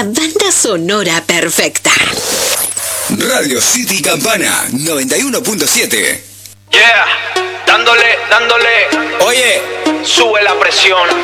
banda sonora perfecta. Radio City Campana 91.7. Yeah, dándole. Oye, sube la presión.